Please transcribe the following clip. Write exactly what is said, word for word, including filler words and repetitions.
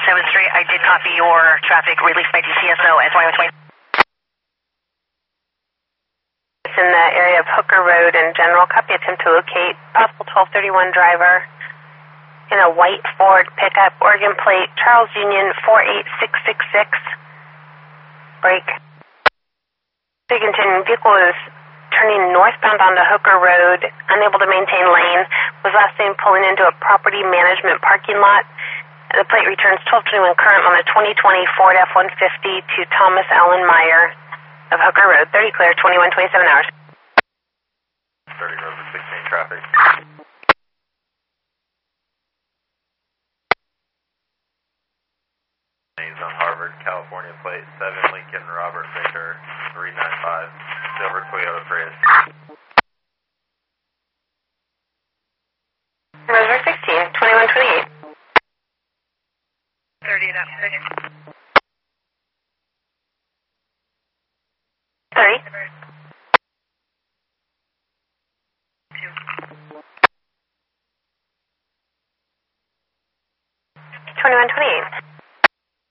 seventh Street. I did copy your traffic released by D C S O as Y O twenty. It's in the area of Hooker Road and General. Copy attempt to locate possible twelve thirty-one driver in a white Ford pickup, Oregon plate, Charles Union four eight six six six. Break. To continue, vehicle is turning northbound onto Hooker Road, unable to maintain lane, was last seen pulling into a property management parking lot. The plate returns twelve twenty-one current on the twenty twenty Ford F one fifty to Thomas Allen Meyer of Hooker Road. thirty clear, twenty-one twenty-seven hours. thirty Rover sixteen traffic. Lanes on Harvard, California plate seven Lincoln Robert Victor three nine five silver Toyota Prius. Rover sixteen, twenty-one twenty-eight. thirty up six. thirty. twenty-one twenty-eight.